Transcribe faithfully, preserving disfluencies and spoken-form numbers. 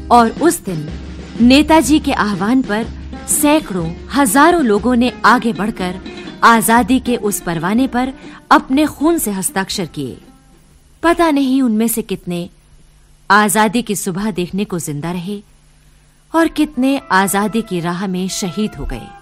और उस दिन नेताजी के आह्वान पर सैकड़ों हजारों लोगों ने आगे बढ़कर आजादी के उस परवाने पर अपने खून से हस्ताक्षर किए। पता नहीं उनमें से कितने आजादी की सुबह देखने को जिंदा रहे और कितने आजादी की राह में शहीद हो गए।